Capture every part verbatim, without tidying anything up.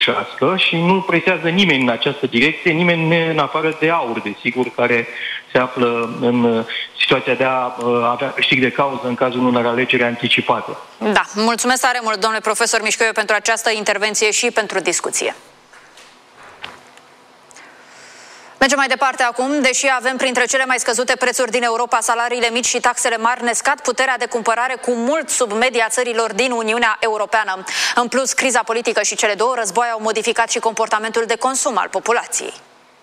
și nu presează nimeni în această direcție, nimeni în afară de AUR, desigur, care se află în situația de a avea câștig de cauză în cazul unor alegeri anticipate. Da, mulțumesc tare mult, domnule profesor Mișcoiu, pentru această intervenție și pentru discuție. Mergem mai departe acum. Deși avem printre cele mai scăzute prețuri din Europa, salariile mici și taxele mari ne scad puterea de cumpărare cu mult sub media țărilor din Uniunea Europeană. În plus, criza politică și cele două războaie au modificat și comportamentul de consum al populației.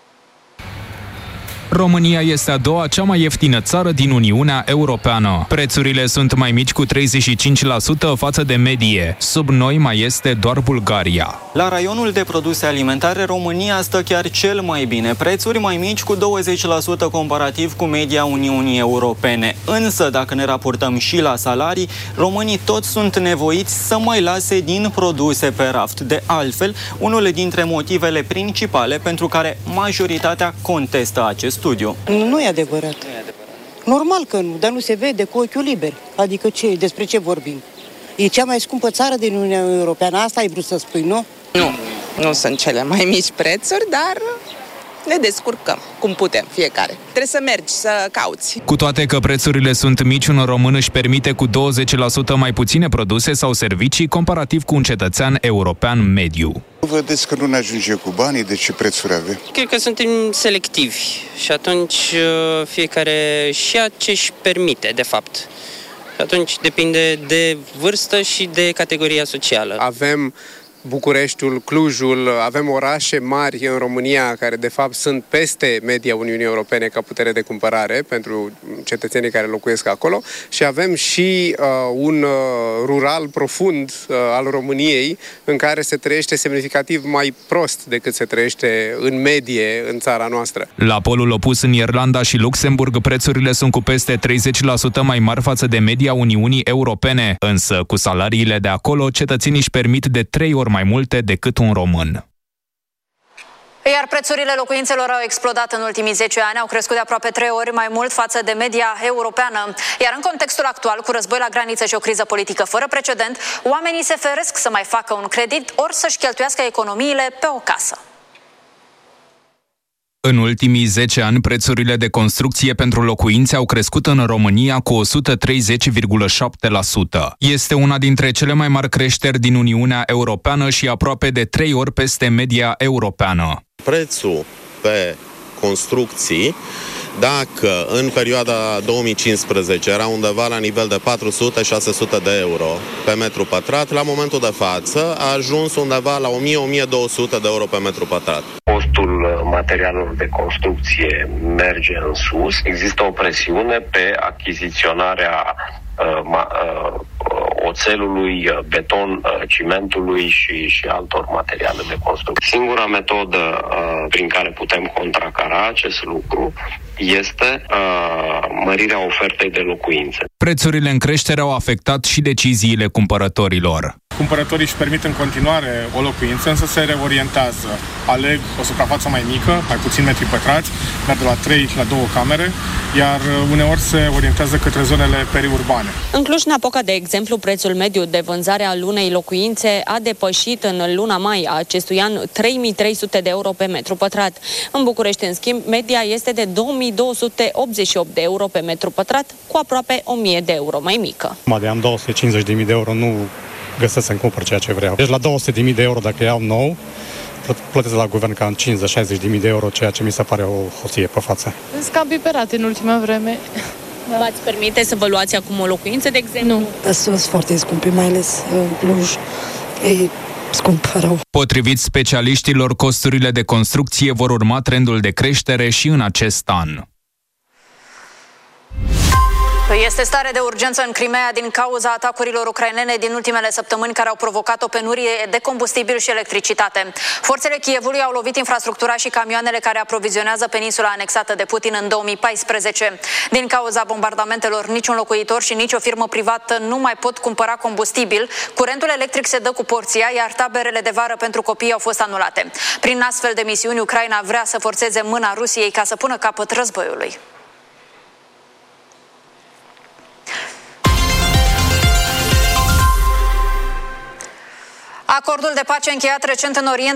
România este a doua cea mai ieftină țară din Uniunea Europeană. Prețurile sunt mai mici cu treizeci și cinci la sută față de medie. Sub noi mai este doar Bulgaria. La raionul de produse alimentare, România stă chiar cel mai bine. Prețuri mai mici cu douăzeci la sută comparativ cu media Uniunii Europene. Însă, dacă ne raportăm și la salarii, românii toți sunt nevoiți să mai lase din produse pe raft. De altfel, unul dintre motivele principale pentru care majoritatea contestă acest studiu. Nu e adevărat. Nu e adevărat. Normal că nu, dar nu se vede cu ochiul liber. Adică ce, despre ce vorbim? E cea mai scumpă țară din Uniunea Europeană, asta ai vrut să spui, nu? Nu, nu sunt cele mai mici prețuri, dar ne descurcăm cum putem fiecare. Trebuie să mergi, să cauți. Cu toate că prețurile sunt mici, un român își permite cu douăzeci la sută mai puține produse sau servicii comparativ cu un cetățean european mediu. Vedeți că nu ne ajunge cu banii, de ce prețuri avem? Cred că suntem selectivi și atunci fiecare și ia ce își permite, de fapt. Atunci depinde de vârstă și de categoria socială. Avem Bucureștiul, Clujul, avem orașe mari în România care de fapt sunt peste media Uniunii Europene ca putere de cumpărare pentru cetățenii care locuiesc acolo și avem și uh, un uh, rural profund uh, al României în care se trăiește semnificativ mai prost decât se trăiește în medie în țara noastră. La polul opus, în Irlanda și Luxemburg, prețurile sunt cu peste treizeci la sută mai mari față de media Uniunii Europene, însă cu salariile de acolo, cetățenii își permit de trei ori mai multe decât un român. Iar prețurile locuințelor au explodat în ultimii zece ani, au crescut de aproape trei ori mai mult față de media europeană. Iar în contextul actual, cu război la graniță și o criză politică fără precedent, oamenii se feresc să mai facă un credit ori să-și cheltuiască economiile pe o casă. În ultimii zece ani, prețurile de construcție pentru locuințe au crescut în România cu o sută treizeci virgulă șapte la sută. Este una dintre cele mai mari creșteri din Uniunea Europeană și aproape de trei ori peste media europeană. Prețul pe construcții, dacă în perioada două mii cincisprezece era undeva la nivel de patru sute șase sute de euro pe metru pătrat, la momentul de față a ajuns undeva la o mie - o mie două sute de euro pe metru pătrat. Costul materialelor de construcție merge în sus. Există o presiune pe achiziționarea uh, ma, uh, oțelului, beton, cimentului și, și altor materiale de construcție. Singura metodă uh, prin care putem contracara acest lucru este uh, mărirea ofertei de locuințe. Prețurile în creștere au afectat și deciziile cumpărătorilor. Cumpărătorii își permit în continuare o locuință, însă se reorientează. Aleg o suprafață mai mică, mai puțin metri pătrați, merg de la trei la două camere, iar uneori se orientează către zonele periurbane. În Cluj-Napoca, de exemplu, prețul mediu de vânzare al unei locuințe a depășit în luna mai a acestui an trei mii trei sute de euro pe metru pătrat. În București, în schimb, media este de două mii două sute optzeci și opt de euro pe metru pătrat, cu aproape o mie de euro mai mică. Mai am două sute cincizeci de mii de euro, nu găsesc să-mi cumpăr ceea ce vreau. Deci la două sute de mii de euro, dacă iau nou, plătesc la guvern cam cincizeci șaizeci de mii de euro, ceea ce mi se pare o hoție pe față. Sunt cam piperate în ultima vreme. V-ați permite să vă luați acum o locuință, de exemplu? Nu. Sunt foarte scumpe, mai ales în Cluj. E scump rău. Potrivit specialiștilor, costurile de construcție vor urma trendul de creștere și în acest an. Este stare de urgență în Crimea din cauza atacurilor ucrainene din ultimele săptămâni care au provocat o penurie de combustibil și electricitate. Forțele Kievului au lovit infrastructura și camioanele care aprovizionează peninsula anexată de Putin în două mii paisprezece. Din cauza bombardamentelor, niciun locuitor și nicio firmă privată nu mai pot cumpăra combustibil. Curentul electric se dă cu porția, iar taberele de vară pentru copii au fost anulate. Prin astfel de misiuni, Ucraina vrea să forțeze mâna Rusiei ca să pună capăt războiului. Acordul de pace încheiat recent în Orient